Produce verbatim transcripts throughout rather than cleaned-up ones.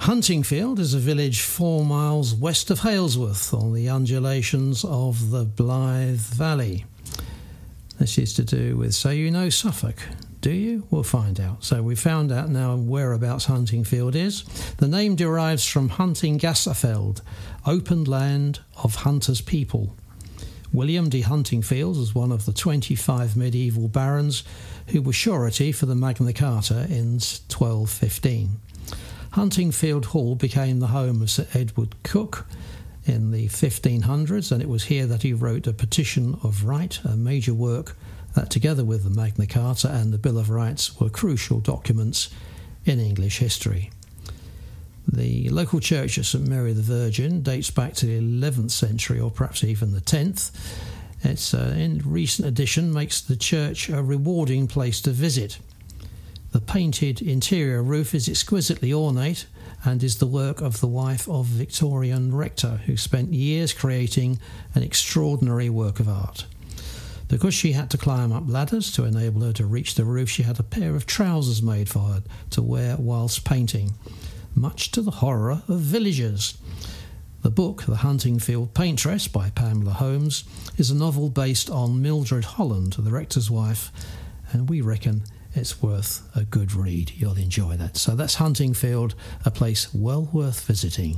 Huntingfield is a village four miles west of Halesworth on the undulations of the Blythe Valley. This is to do with, so you know Suffolk, do you? We'll find out. So we found out now whereabouts Huntingfield is. The name derives from Huntingasafeld, open land of hunters' people. William de Huntingfield was one of the twenty-five medieval barons who were surety for the Magna Carta in twelve fifteen. Huntingfield Hall became the home of Sir Edward Coke in the fifteen hundreds, and it was here that he wrote a Petition of Right, a major work that, together with the Magna Carta and the Bill of Rights, were crucial documents in English history. The local church of St Mary the Virgin dates back to the eleventh century, or perhaps even the tenth. Its uh, in recent addition makes the church a rewarding place to visit. The painted interior roof is exquisitely ornate and is the work of the wife of a Victorian rector who spent years creating an extraordinary work of art. Because she had to climb up ladders to enable her to reach the roof, she had a pair of trousers made for her to wear whilst painting, much to the horror of villagers. The book, The Huntingfield Paintress by Pamela Holmes, is a novel based on Mildred Holland, the rector's wife, and we reckon it's worth a good read. You'll enjoy that. So that's Huntingfield, a place well worth visiting.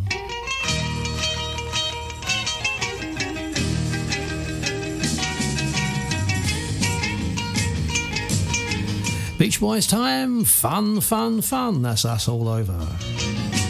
Beach Boys time, fun, fun, fun. That's us all over.